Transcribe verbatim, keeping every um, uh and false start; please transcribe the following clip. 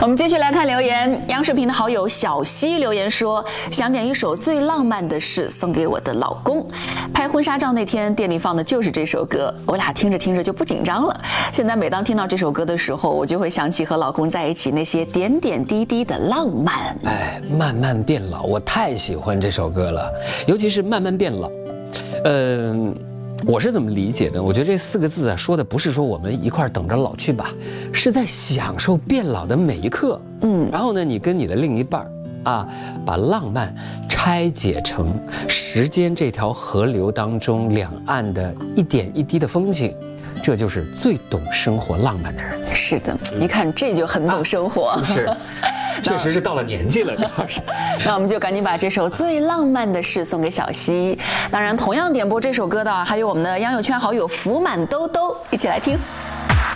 我们继续来看留言，央视频的好友小溪留言说，想点一首最浪漫的事送给我的老公。拍婚纱照那天店里放的就是这首歌，我俩听着听着就不紧张了。现在每当听到这首歌的时候，我就会想起和老公在一起那些点点滴滴的浪漫。 哎，慢慢变老，我太喜欢这首歌了，尤其是慢慢变老。嗯、呃。我是怎么理解的？我觉得这四个字啊，说的不是说我们一块儿等着老去吧，是在享受变老的每一刻。嗯，然后呢，你跟你的另一半啊，把浪漫拆解成时间这条河流当中两岸的一点一滴的风景，这就是最懂生活浪漫的人。 是的，一看这就很懂生活。 啊、是。确实是到了年纪了，主要是。 那我们就赶紧把这首最浪漫的事送给小溪。当然，同样点播这首歌的还有我们的央友圈好友福满兜兜，一起来听。